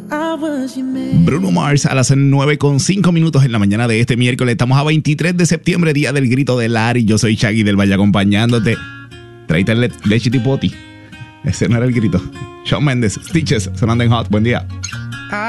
Bruno Mars a las 9:05 en la mañana de este miércoles. Estamos a 23 de septiembre, día del grito de Larry. Yo soy Shaggy del Valle acompañándote. Tráete leche y poti. Ese no era el grito. Shawn Mendes, Stitches, sonando en Hot. Buen día.